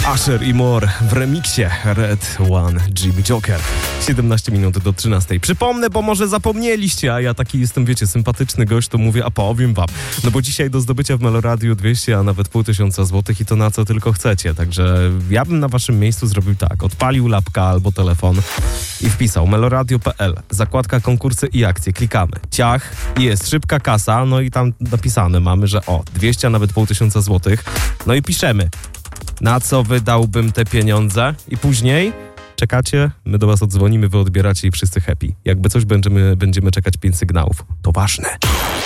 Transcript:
Usher i More w remiksie Red One Jimmy Joker. 17 minut do 13. Przypomnę, bo może zapomnieliście, a ja taki jestem, wiecie, sympatyczny gość, to mówię, a powiem wam. No bo dzisiaj do zdobycia w Meloradiu 200, a nawet 500 złotych i to na co tylko chcecie. Także ja bym na waszym miejscu zrobił tak. Odpalił lapka albo telefon i wpisał meloradio.pl, zakładka konkursy i akcje. Klikamy. Ciach, jest szybka kasa, no i tam napisane mamy, że 200, a nawet 500 złotych. No i piszemy. Na co wydałbym te pieniądze? I później czekacie, my do was odzwonimy, wy odbieracie i wszyscy happy. Jakby coś będziemy czekać 5 sygnałów. To ważne.